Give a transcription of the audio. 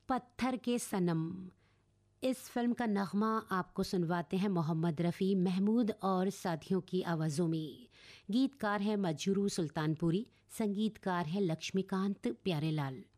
पत्थर के सनम। इस फिल्म का नगमा आपको सुनवाते हैं मोहम्मद रफ़ी, महमूद और साथियों की आवाज़ों में। गीतकार है मजरू सुल्तानपुरी, संगीतकार है लक्ष्मीकांत प्यारेलाल।